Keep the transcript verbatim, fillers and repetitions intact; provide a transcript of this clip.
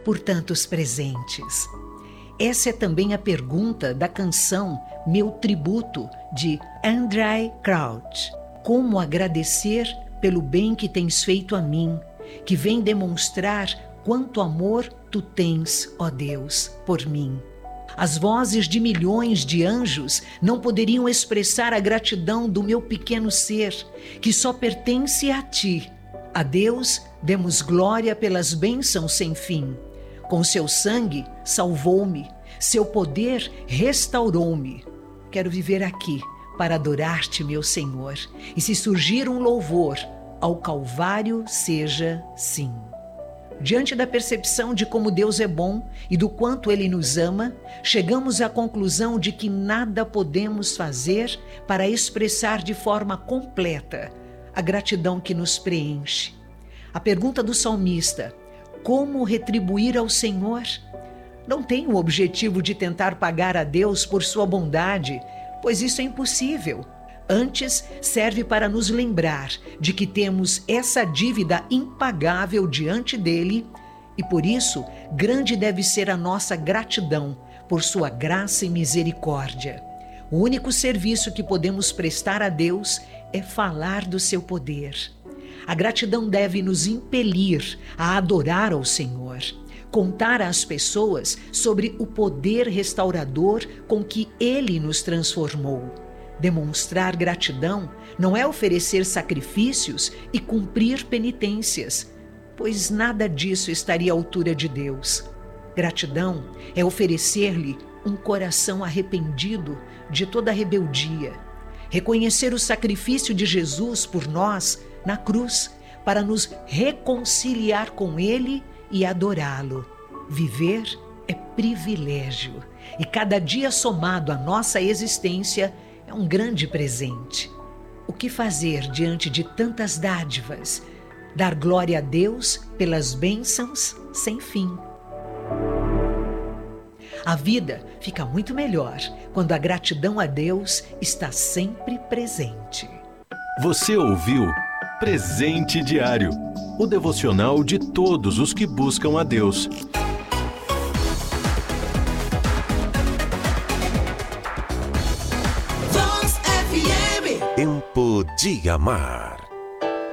por tantos presentes. Essa é também a pergunta da canção Meu Tributo, de Andraé Crouch. Como agradecer pelo bem que tens feito a mim, que vem demonstrar quanto amor tu tens, ó Deus, por mim. As vozes de milhões de anjos não poderiam expressar a gratidão do meu pequeno ser, que só pertence a ti. A Deus demos glória pelas bênçãos sem fim. Com seu sangue salvou-me, seu poder restaurou-me. Quero viver aqui para adorar-te, meu Senhor, e se surgir um louvor, ao Calvário seja sim. Diante da percepção de como Deus é bom e do quanto Ele nos ama, chegamos à conclusão de que nada podemos fazer para expressar de forma completa a gratidão que nos preenche. A pergunta do salmista, como retribuir ao Senhor? Não tem o objetivo de tentar pagar a Deus por sua bondade, pois isso é impossível. Antes, serve para nos lembrar de que temos essa dívida impagável diante dele e, por isso, grande deve ser a nossa gratidão por sua graça e misericórdia. O único serviço que podemos prestar a Deus é falar do seu poder. A gratidão deve nos impelir a adorar ao Senhor, contar às pessoas sobre o poder restaurador com que Ele nos transformou. Demonstrar gratidão não é oferecer sacrifícios e cumprir penitências, pois nada disso estaria à altura de Deus. Gratidão é oferecer-lhe um coração arrependido de toda rebeldia, reconhecer o sacrifício de Jesus por nós na cruz para nos reconciliar com Ele e adorá-lo. Viver é privilégio e cada dia somado à nossa existência é um grande presente. O que fazer diante de tantas dádivas? Dar glória a Deus pelas bênçãos sem fim. A vida fica muito melhor quando a gratidão a Deus está sempre presente. Você ouviu Presente Diário, o devocional de todos os que buscam a Deus. Tempo de amar.